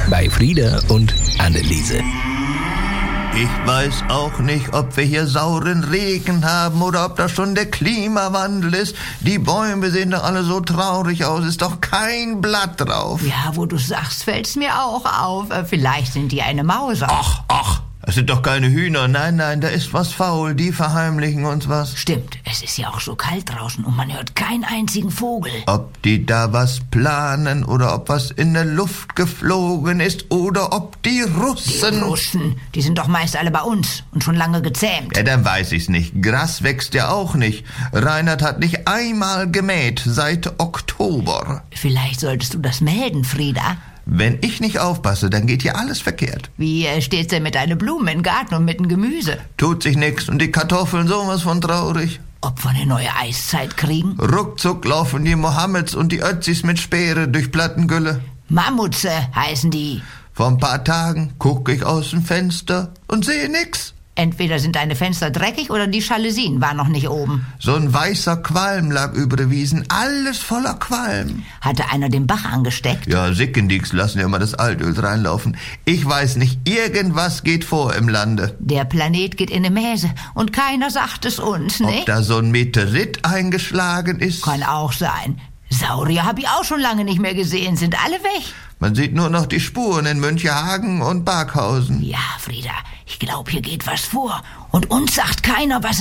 bei Frieda und Anneliese. Ich weiß auch nicht, ob wir hier sauren Regen haben oder ob das schon der Klimawandel ist. Die Bäume sehen doch alle so traurig aus, ist doch kein Blatt drauf. Ja, wo du sagst, fällt's mir auch auf. Vielleicht sind die eine Maus. Ach, das sind doch keine Hühner. Nein, da ist was faul, die verheimlichen uns was. Stimmt, es ist ja auch so kalt draußen und man hört keinen einzigen Vogel. Ob die da was planen oder ob was in der Luft geflogen ist oder ob die Russen... Die Russen, die sind doch meist alle bei uns und schon lange gezähmt. Ja, dann weiß ich's nicht. Gras wächst ja auch nicht. Reinhard hat nicht einmal gemäht seit Oktober. Vielleicht solltest du das melden, Frieda. Wenn ich nicht aufpasse, dann geht hier alles verkehrt. Wie steht's denn mit deinen Blumen im Garten und mit dem Gemüse? Tut sich nix und die Kartoffeln sowas von traurig. Ob wir eine neue Eiszeit kriegen? Ruckzuck laufen die Mohammeds und die Ötzis mit Speere durch Plattengülle. Mammutze heißen die. Vor ein paar Tagen gucke ich aus dem Fenster und sehe nix. Entweder sind deine Fenster dreckig oder die Jalousien waren noch nicht oben. So ein weißer Qualm lag über der Wiesen, alles voller Qualm. Hatte einer den Bach angesteckt? Ja, Sickendicks lassen ja immer das Altöl reinlaufen. Ich weiß nicht, irgendwas geht vor im Lande. Der Planet geht in die Mäse und keiner sagt es uns, ne? Ob da so ein Meteorit eingeschlagen ist? Kann auch sein. Saurier habe ich auch schon lange nicht mehr gesehen, sind alle weg. Man sieht nur noch die Spuren in Münchehagen und Barkhausen. Ja, Frieda, ich glaube, hier geht was vor. Und uns sagt keiner, was